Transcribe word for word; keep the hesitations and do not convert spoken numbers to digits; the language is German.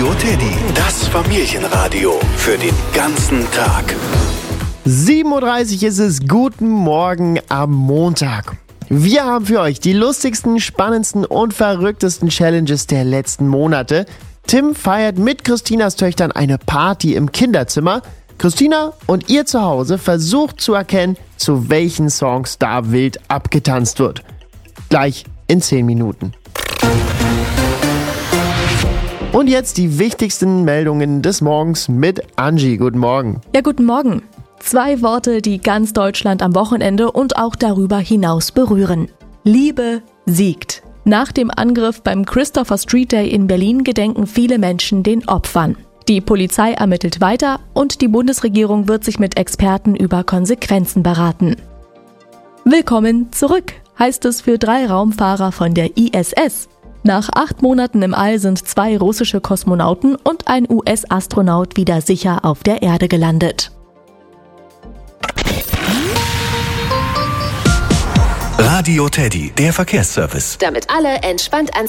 Radio Teddy, das Familienradio für den ganzen Tag. sieben Uhr dreißig ist es, guten Morgen am Montag. Wir haben für euch die lustigsten, spannendsten und verrücktesten Challenges der letzten Monate. Tim feiert mit Christinas Töchtern eine Party im Kinderzimmer. Christina und ihr zu Hause versucht zu erkennen, zu welchen Songs da wild abgetanzt wird. Gleich in zehn Minuten. Und jetzt die wichtigsten Meldungen des Morgens mit Angie. Guten Morgen. Ja, guten Morgen. Zwei Worte, die ganz Deutschland am Wochenende und auch darüber hinaus berühren. Liebe siegt. Nach dem Angriff beim Christopher Street Day in Berlin gedenken viele Menschen den Opfern. Die Polizei ermittelt weiter und die Bundesregierung wird sich mit Experten über Konsequenzen beraten. Willkommen zurück, heißt es für drei Raumfahrer von der I S S. Nach acht Monaten im All sind zwei russische Kosmonauten und ein U S-Astronaut wieder sicher auf der Erde gelandet. Radio Teddy, der Verkehrsservice. Damit alle entspannt ans